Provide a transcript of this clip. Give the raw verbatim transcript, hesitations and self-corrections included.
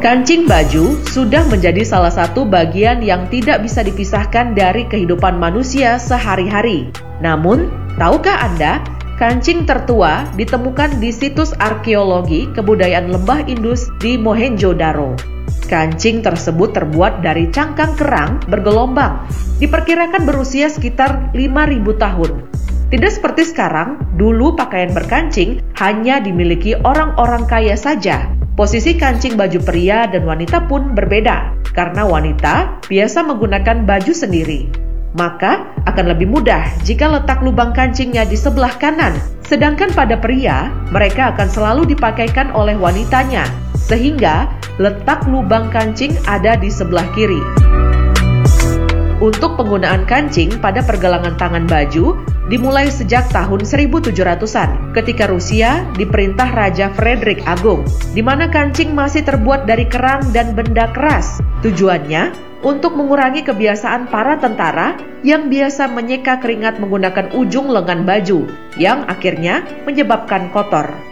Kancing baju sudah menjadi salah satu bagian yang tidak bisa dipisahkan dari kehidupan manusia sehari-hari. Namun, tahukah Anda, kancing tertua ditemukan di situs arkeologi kebudayaan Lembah Indus di Mohenjo-daro. Kancing tersebut terbuat dari cangkang kerang bergelombang, diperkirakan berusia sekitar lima ribu tahun. Tidak seperti sekarang, dulu pakaian berkancing hanya dimiliki orang-orang kaya saja. Posisi kancing baju pria dan wanita pun berbeda, karena wanita biasa menggunakan baju sendiri. Maka akan lebih mudah jika letak lubang kancingnya di sebelah kanan, sedangkan pada pria, mereka akan selalu dipakaikan oleh wanitanya, sehingga letak lubang kancing ada di sebelah kiri. Untuk penggunaan kancing pada pergelangan tangan baju dimulai sejak tahun seribu tujuh ratusan ketika Rusia diperintah Raja Frederick Agung, di mana kancing masih terbuat dari kerang dan benda keras. Tujuannya untuk mengurangi kebiasaan para tentara yang biasa menyeka keringat menggunakan ujung lengan baju, yang akhirnya menyebabkan kotor.